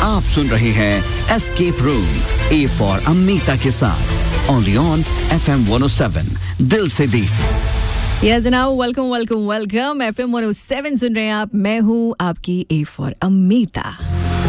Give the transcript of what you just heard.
आप सुन रहे हैं escape room, A for Amita के साथ, ओनली ऑन FM 107, दिल से दी। यस जनाब, वेलकम FM 107 सुन रहे हैं आप। मैं हूँ आपकी ए फॉर अमीता।